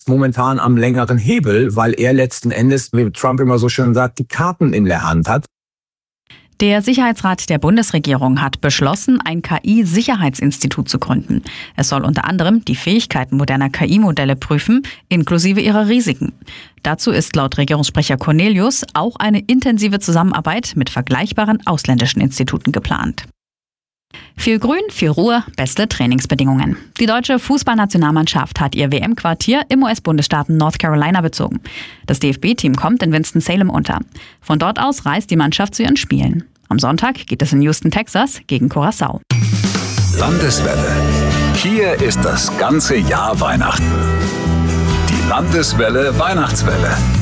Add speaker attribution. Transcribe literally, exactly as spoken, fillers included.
Speaker 1: ist momentan am längeren Hebel, weil er letzten Endes, wie Trump immer so schön sagt, die Karten in der Hand hat.
Speaker 2: Der Sicherheitsrat der Bundesregierung hat beschlossen, ein K I-Sicherheitsinstitut zu gründen. Es soll unter anderem die Fähigkeiten moderner K I-Modelle prüfen, inklusive ihrer Risiken. Dazu ist laut Regierungssprecher Cornelius auch eine intensive Zusammenarbeit mit vergleichbaren ausländischen Instituten geplant. Viel Grün, viel Ruhe, beste Trainingsbedingungen. Die deutsche Fußballnationalmannschaft hat ihr W M-Quartier im U S-Bundesstaat North Carolina bezogen. Das D F B-Team kommt in Winston-Salem unter. Von dort aus reist die Mannschaft zu ihren Spielen. Am Sonntag geht es in Houston, Texas gegen Curaçao.
Speaker 3: Landeswelle. Hier ist das ganze Jahr Weihnachten. Die Landeswelle Weihnachtswelle.